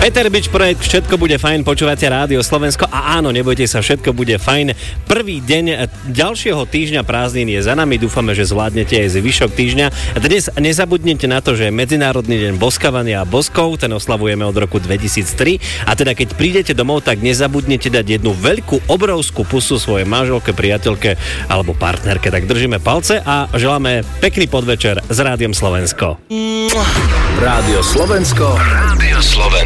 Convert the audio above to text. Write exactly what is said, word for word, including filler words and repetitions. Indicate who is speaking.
Speaker 1: Peter Bič, projekt Všetko bude fajn, počúvate Rádio Slovensko a áno, nebojte sa, všetko bude fajn. Prvý deň ďalšieho týždňa prázdnin je za nami, dúfame, že zvládnete aj zvyšok týždňa. Dnes nezabudnite na to, že je Medzinárodný deň boskavania a boskov, ten oslavujeme od roku dvetisíctri a teda keď prídete domov, tak nezabudnite dať jednu veľkú, obrovskú pusu svojej manželke, priateľke alebo partnerke. Tak držíme palce a želáme pekný podvečer s Rádiom Slovensko.
Speaker 2: Rádio Slovensko. Rádio Slovensko.